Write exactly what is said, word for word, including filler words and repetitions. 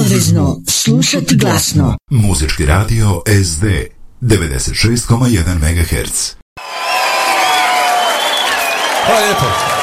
Obavezno slušati glasno. Muzički radio S D devedeset šest zarez jedan megaherca. Hvala lijepo.